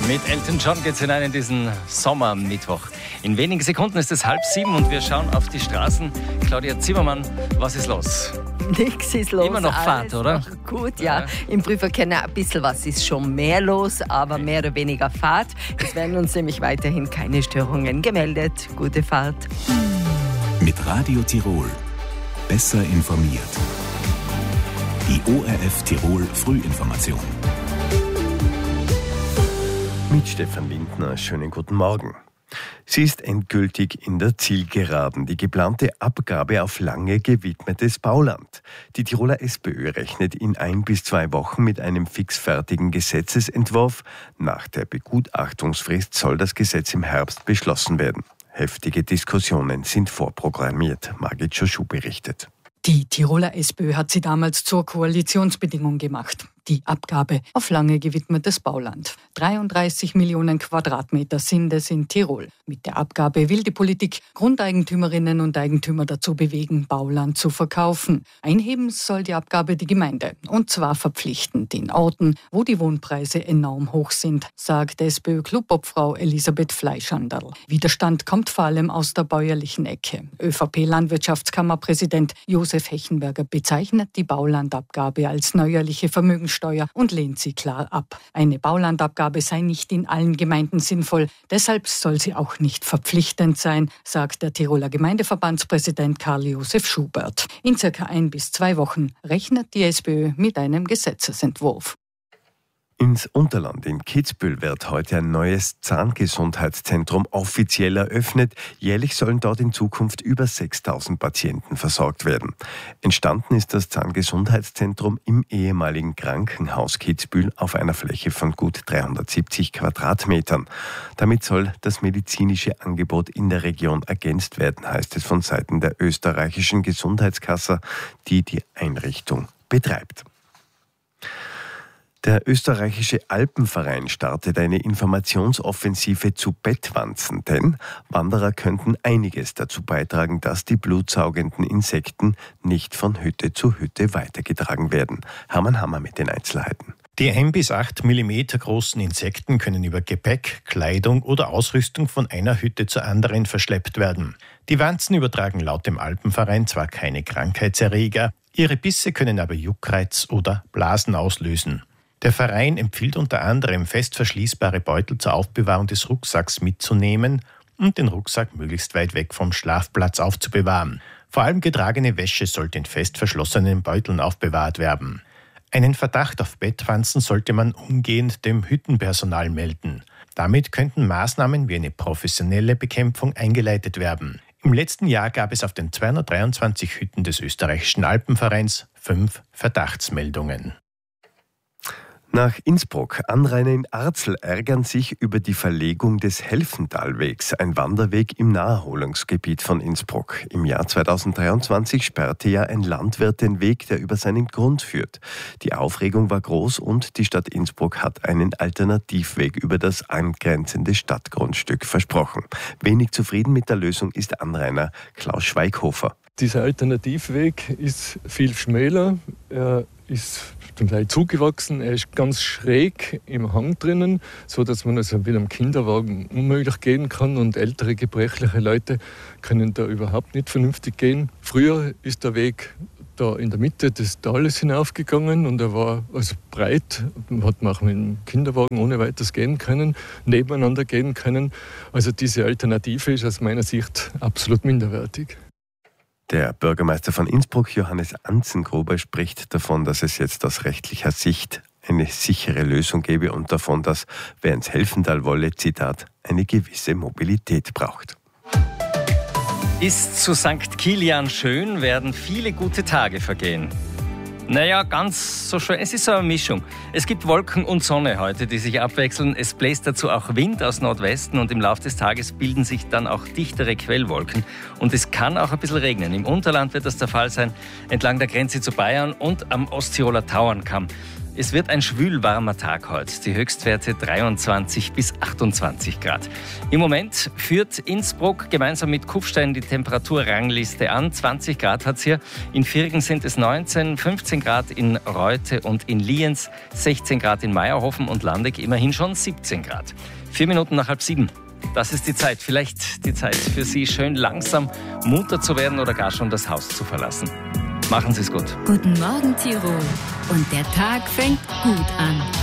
Mit Elton John geht's hinein in diesen Sommermittwoch. In wenigen Sekunden ist es 6:30 und wir schauen auf die Straßen. Claudia Zimmermann, was ist los? Nichts ist los. Immer noch Fahrt, oder? Noch gut, ja. Im Prüfverkehr ein bisschen was ist schon mehr los, aber mehr oder weniger Fahrt. Es werden uns nämlich weiterhin keine Störungen gemeldet. Gute Fahrt. Mit Radio Tirol. Besser informiert. Die ORF Tirol Frühinformation. Mit Stefan Lindner, schönen guten Morgen. Sie ist endgültig in der Zielgeraden, die geplante Abgabe auf lange gewidmetes Bauland. Die Tiroler SPÖ rechnet in 1 bis 2 Wochen mit einem fixfertigen Gesetzesentwurf. Nach der Begutachtungsfrist soll das Gesetz im Herbst beschlossen werden. Heftige Diskussionen sind vorprogrammiert, Margit Schoschuh berichtet. Die Tiroler SPÖ hat sie damals zur Koalitionsbedingung gemacht. Die Abgabe auf lange gewidmetes Bauland. 33 Millionen Quadratmeter sind es in Tirol. Mit der Abgabe will die Politik Grundeigentümerinnen und Eigentümer dazu bewegen, Bauland zu verkaufen. Einheben soll die Abgabe die Gemeinde. Und zwar verpflichtend in Orten, wo die Wohnpreise enorm hoch sind, sagt SPÖ-Clubobfrau Elisabeth Fleischanderl. Widerstand kommt vor allem aus der bäuerlichen Ecke. ÖVP-Landwirtschaftskammerpräsident Josef Hechenberger bezeichnet die Baulandabgabe als neuerliche Vermögenssteuer und lehnt sie klar ab. Eine Baulandabgabe sei nicht in allen Gemeinden sinnvoll, deshalb soll sie auch nicht verpflichtend sein, sagt der Tiroler Gemeindeverbandspräsident Karl-Josef Schubert. In circa 1 bis 2 Wochen rechnet die SPÖ mit einem Gesetzesentwurf. Ins Unterland in Kitzbühel wird heute ein neues Zahngesundheitszentrum offiziell eröffnet. Jährlich sollen dort in Zukunft über 6.000 Patienten versorgt werden. Entstanden ist das Zahngesundheitszentrum im ehemaligen Krankenhaus Kitzbühel auf einer Fläche von gut 370 Quadratmetern. Damit soll das medizinische Angebot in der Region ergänzt werden, heißt es von Seiten der österreichischen Gesundheitskasse, die die Einrichtung betreibt. Der österreichische Alpenverein startet eine Informationsoffensive zu Bettwanzen, denn Wanderer könnten einiges dazu beitragen, dass die blutsaugenden Insekten nicht von Hütte zu Hütte weitergetragen werden. Hermann Hammer mit den Einzelheiten. Die 1 bis 8 Millimeter großen Insekten können über Gepäck, Kleidung oder Ausrüstung von einer Hütte zur anderen verschleppt werden. Die Wanzen übertragen laut dem Alpenverein zwar keine Krankheitserreger, ihre Bisse können aber Juckreiz oder Blasen auslösen. Der Verein empfiehlt unter anderem, fest verschließbare Beutel zur Aufbewahrung des Rucksacks mitzunehmen und den Rucksack möglichst weit weg vom Schlafplatz aufzubewahren. Vor allem getragene Wäsche sollte in fest verschlossenen Beuteln aufbewahrt werden. Einen Verdacht auf Bettwanzen sollte man umgehend dem Hüttenpersonal melden. Damit könnten Maßnahmen wie eine professionelle Bekämpfung eingeleitet werden. Im letzten Jahr gab es auf den 223 Hütten des österreichischen Alpenvereins 5 Verdachtsmeldungen. Nach Innsbruck. Anrainer in Arzl ärgern sich über die Verlegung des Helfentalwegs, ein Wanderweg im Naherholungsgebiet von Innsbruck. Im Jahr 2023 sperrte ja ein Landwirt den Weg, der über seinen Grund führt. Die Aufregung war groß und die Stadt Innsbruck hat einen Alternativweg über das angrenzende Stadtgrundstück versprochen. Wenig zufrieden mit der Lösung ist Anrainer Klaus Schweighofer. Dieser Alternativweg ist viel schmäler, er ist zum Teil zugewachsen, er ist ganz schräg im Hang drinnen, so dass man also mit einem Kinderwagen unmöglich gehen kann und ältere gebrechliche Leute können da überhaupt nicht vernünftig gehen. Früher ist der Weg da in der Mitte des Tales hinaufgegangen und er war also breit, hat man auch mit dem Kinderwagen ohne weiteres gehen können, nebeneinander gehen können. Also diese Alternative ist aus meiner Sicht absolut minderwertig. Der Bürgermeister von Innsbruck, Johannes Anzengruber, spricht davon, dass es jetzt aus rechtlicher Sicht eine sichere Lösung gebe und davon, dass wer ins Helfental wolle, Zitat, eine gewisse Mobilität braucht. Ist zu St. Kilian schön, werden viele gute Tage vergehen. Naja, ganz so schön. Es ist so eine Mischung. Es gibt Wolken und Sonne heute, die sich abwechseln. Es bläst dazu auch Wind aus Nordwesten und im Laufe des Tages bilden sich dann auch dichtere Quellwolken. Und es kann auch ein bisschen regnen. Im Unterland wird das der Fall sein, entlang der Grenze zu Bayern und am Osttiroler Tauernkamm. Es wird ein schwülwarmer Tag heute. Die Höchstwerte 23 bis 28 Grad. Im Moment führt Innsbruck gemeinsam mit Kufstein die Temperaturrangliste an. 20 Grad hat es hier. In Virgen sind es 19, 15 Grad in Reute und in Lienz, 16 Grad in Meierhofen und Landeck immerhin schon 17 Grad. 4 Minuten nach 6:30. Das ist die Zeit. Vielleicht die Zeit für Sie, schön langsam munter zu werden oder gar schon das Haus zu verlassen. Machen Sie es gut. Guten Morgen, Tirol. Und der Tag fängt gut an.